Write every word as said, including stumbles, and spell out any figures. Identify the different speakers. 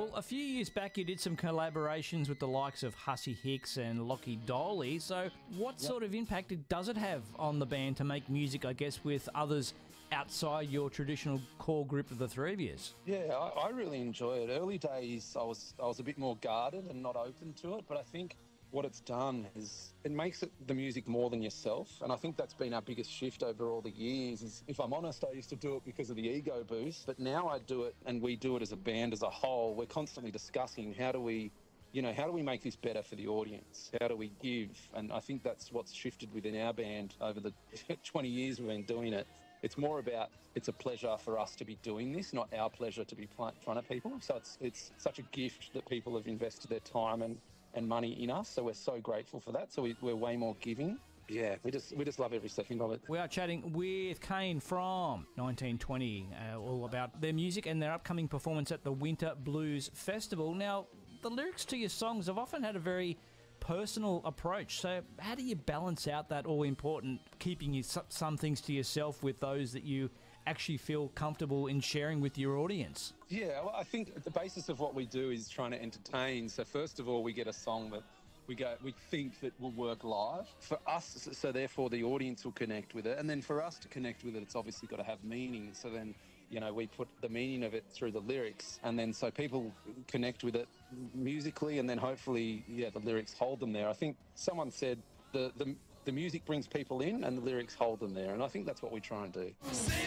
Speaker 1: Well, a few years back you did some collaborations with the likes of Hussey Hicks and Lockie Doley. So what yep. sort of impact does it have on the band to make music, I guess, with others outside your traditional core group of the three of you?
Speaker 2: Yeah, I, I really enjoy it. Early days I was I was a bit more guarded and not open to it, but I think what it's done is it makes it the music more than yourself. And I think that's been our biggest shift over all the years. Is, if I'm honest, I used to do it because of the ego boost, but now I do it and we do it as a band as a whole. We're constantly discussing how do we, you know, how do we make this better for the audience? How do we give? And I think that's what's shifted within our band over the twenty years we've been doing it. It's more about it's a pleasure for us to be doing this, not our pleasure to be in front of people. So it's it's such a gift that people have invested their time and and money in us, so we're so grateful for that. So we, we're way more giving. Yeah, we just we just love every second of it.
Speaker 1: We are chatting with Kane from nineteen twenty, uh, all about their music and their upcoming performance at the Winter Blues Festival. Now, the lyrics to your songs have often had a very personal approach. So how do you balance out that all-important keeping you some things to yourself with those that you actually feel comfortable in sharing with your audience?
Speaker 2: Yeah, well, I think the basis of what we do is trying to entertain. So first of all, we get a song that we go, we think that will work live for us, so therefore the audience will connect with it. And then for us to connect with it, it's obviously got to have meaning. So then, you know, we put the meaning of it through the lyrics, and then so people connect with it musically, and then hopefully, yeah, the lyrics hold them there. I think someone said the the, the music brings people in, and the lyrics hold them there, and I think that's what we try and do.